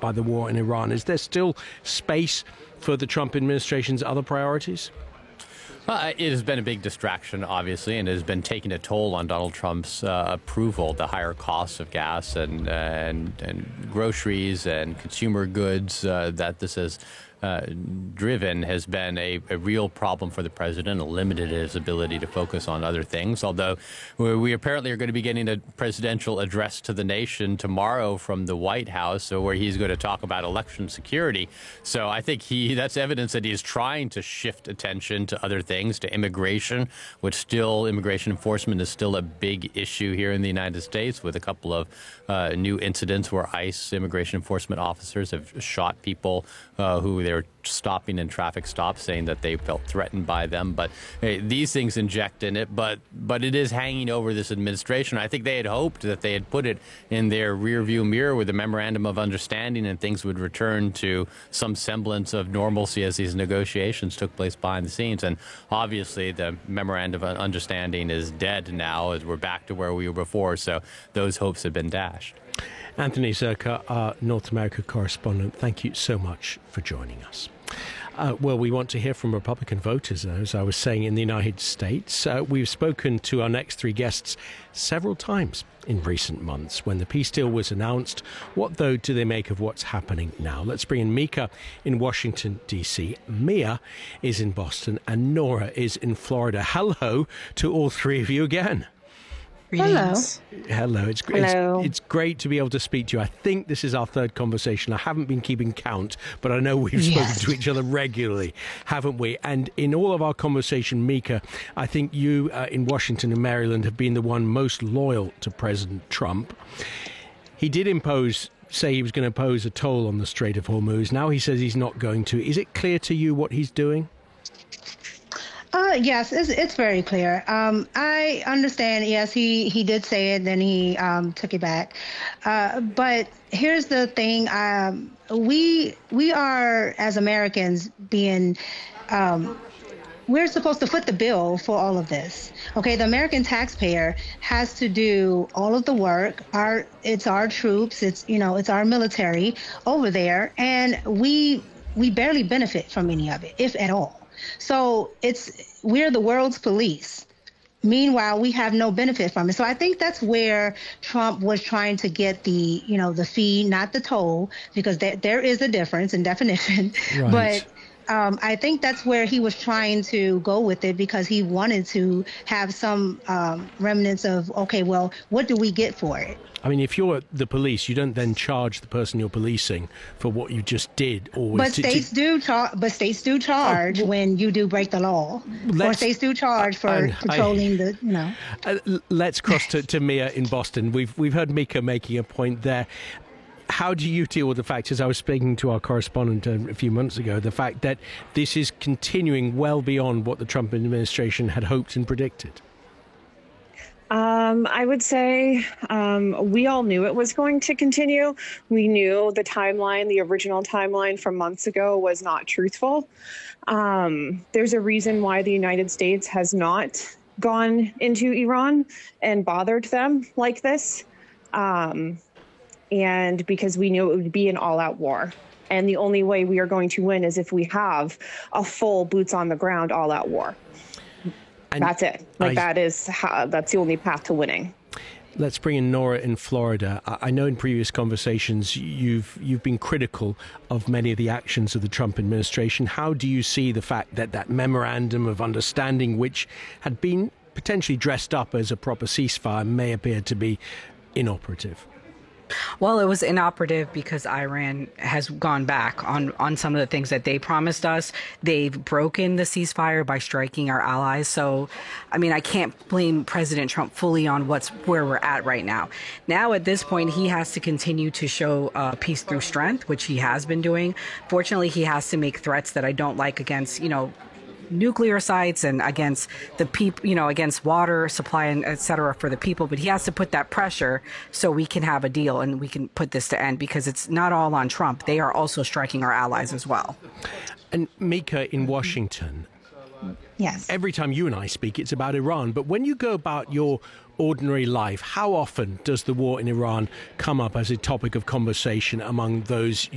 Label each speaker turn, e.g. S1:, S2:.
S1: by the war in Iran. Is there still space for the Trump administration's other priorities?
S2: It has been a big distraction, obviously, and it has been taking a toll on Donald Trump's approval. The higher costs of gas and groceries and consumer goods that this has driven has been a real problem for the president, limited his ability to focus on other things. Although we apparently are going to be getting a presidential address to the nation tomorrow from the White House, where he's going to talk about election security. So I think that's evidence that he is trying to shift attention to other things, to immigration, which still immigration enforcement is still a big issue here in the United States, with a couple of new incidents where ICE immigration enforcement officers have shot people who they were stopping in traffic stops, saying that they felt threatened by them. But these things inject in it, but it is hanging over this administration. I think they had hoped that they had put it in their rearview mirror with a memorandum of understanding, and things would return to some semblance of normalcy as these negotiations took place behind the scenes. And obviously the memorandum of understanding is dead now, as we're back to where we were before. So those hopes have been dashed.
S1: Anthony Zurcher, our North America correspondent, thank you so much for joining us. Well, we want to hear from Republican voters, as I was saying, in the United States. We've spoken to our next three guests several times in recent months when the peace deal was announced. What, though, do they make of what's happening now? Let's bring in Mika in Washington, D.C. Mia is in Boston and Nora is in Florida. Hello to all three of you again.
S3: Greetings.
S1: Hello.
S3: Hello.
S1: It's great to be able to speak to you. I think this is our third conversation. I haven't been keeping count, but I know we've spoken to each other regularly, haven't we? And in all of our conversation, Mika, I think you in Washington and Maryland have been the one most loyal to President Trump. He did say he was going to impose a toll on the Strait of Hormuz. Now he says he's not going to. Is it clear to you what he's doing?
S3: Yes, it's very clear. I understand. Yes, he did say it, then he took it back. But here's the thing: we are, as Americans, we're supposed to foot the bill for all of this. Okay, the American taxpayer has to do all of the work. It's our troops. It's our military over there, and we barely benefit from any of it, if at all. So we're the world's police. Meanwhile, we have no benefit from it. So I think that's where Trump was trying to get the fee, not the toll, because there is a difference in definition. Right. But I think that's where he was trying to go with it, because he wanted to have some remnants of, okay, well, what do we get for it?
S1: I mean, if you're the police, you don't then charge the person you're policing for what you just did.
S3: But states do charge when you do break the law. Or states do charge for controlling
S1: let's cross to Mia in Boston. We've heard Mika making a point there. How do you deal with the fact, as I was speaking to our correspondent a few months ago, the fact that this is continuing well beyond what the Trump administration had hoped and predicted?
S4: I would say we all knew it was going to continue. We knew the original timeline from months ago was not truthful. There's a reason why the United States has not gone into Iran and bothered them like this. And because we knew it would be an all-out war. And the only way we are going to win is if we have a full boots on the ground all-out war. And that's it. That's the only path to winning.
S1: Let's bring in Nora in Florida. I know in previous conversations you've been critical of many of the actions of the Trump administration. How do you see the fact that memorandum of understanding, which had been potentially dressed up as a proper ceasefire, may appear to be inoperative?
S5: Well, it was inoperative because Iran has gone back on some of the things that they promised us. They've broken the ceasefire by striking our allies. So, I mean, I can't blame President Trump fully on where we're at right now. Now, at this point, he has to continue to show peace through strength, which he has been doing. Fortunately, he has to make threats that I don't like against, nuclear sites and against the people, against water supply and et cetera for the people. But he has to put that pressure so we can have a deal and we can put this to end, because it's not all on Trump. They are also striking our allies as well.
S1: And Mika in Washington.
S3: Yes.
S1: Every time you and I speak, it's about Iran. But when you go about your ordinary life, how often does the war in Iran come up as a topic of conversation among those